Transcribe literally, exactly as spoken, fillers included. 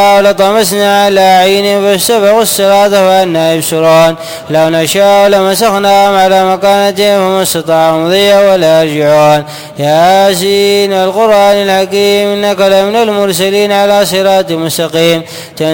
لطمسنا على أعينهم فاستبقوا الصراط فأنى يبصرون لو نشاء لمسخناهم على مكانتهم فما استطاعوا مضيا ولا يرجعون ياسين والقرآن الحكيم إنك لمن المرسلين على صراط مستقيم.